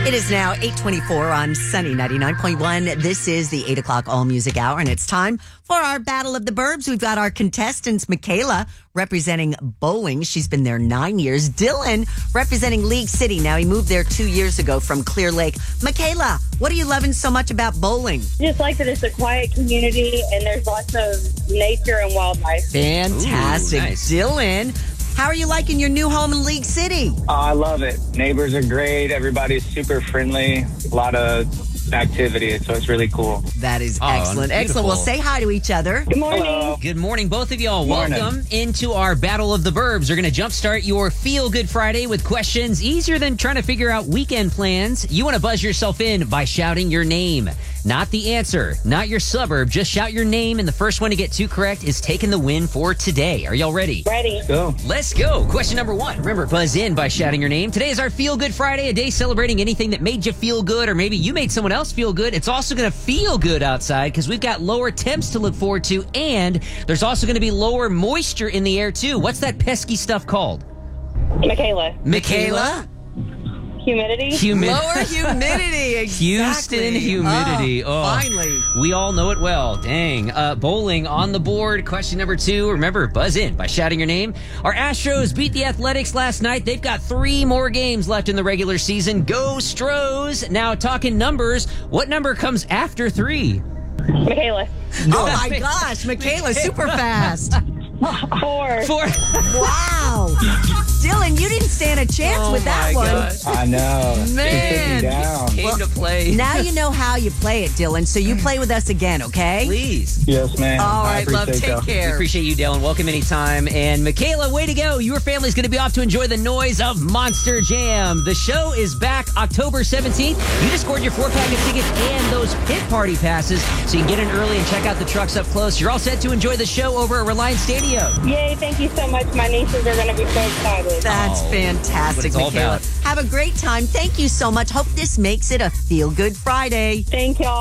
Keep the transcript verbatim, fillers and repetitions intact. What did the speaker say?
It is now eight twenty-four on Sunny ninety-nine point one. This is the eight o'clock All Music Hour, and it's time for our Battle of the Burbs. We've got our contestants, Michaela, representing Bowling. She's been there nine years. Dylan, representing League City. Now, he moved there two years ago from Clear Lake. Michaela, what are you loving so much about Bowling? Just like that it's a quiet community, and there's lots of nature and wildlife. Fantastic. Ooh, nice. Dylan, how are you liking your new home in League City? Oh, I love it. Neighbors are great. Everybody's super friendly. A lot of activity, so it's really cool. That is Oh, excellent. beautiful. Excellent. Well, say hi to each other. Good morning. Hello. Good morning, both of y'all. Morning. Welcome into our Battle of the Burbs. We're going to jumpstart your Feel Good Friday with questions easier than trying to figure out weekend plans. You want to buzz yourself in by shouting your name. Not the answer, not your suburb. Just shout your name, and the first one to get two correct is taking the win for today. Are y'all ready? Ready. Go. Let's go. Question number one. Remember, buzz in by shouting your name. Today is our Feel Good Friday, a day celebrating anything that made you feel good, or maybe you made someone else feel good. It's also going to feel good outside because we've got lower temps to look forward to, and there's also going to be lower moisture in the air, too. What's that pesky stuff called? Michaela. Michaela? Humidity. Humid- Lower humidity. Exactly. Houston humidity. Oh, Oh, finally. We all know it well. Dang. Uh, bowling on the board. Question number two. Remember, buzz in by shouting your name. Our Astros beat the Athletics last night. They've got three more games left in the regular season. Go Stros. Now, talking numbers, what number comes after three? Michaela. Oh, my gosh. Michaela, super fast. Four. Four. Wow. Dylan, you didn't stand a chance Oh with that my one. gosh. I know. Man. Take me down. Came to play. Now you know how you play it, Dylan, so you play with us again, okay? Please. Yes, ma'am. All I right, love, appreciate take y'all. We care. appreciate you, Dylan. Welcome anytime. And Michaela, way to go. Your family's going to be off to enjoy the noise of Monster Jam. The show is back October seventeenth. You just scored your four-pack of tickets and those pit party passes, so you can get in early and check out the trucks up close. You're all set to enjoy the show over at Reliance Stadium. Yay, thank you so much. My nieces are going to be so excited. That's Oh, fantastic, that's what it's all Michaela. about. Have a great time. Thank you so much. Hope this makes it a feel-good Friday. Thank y'all.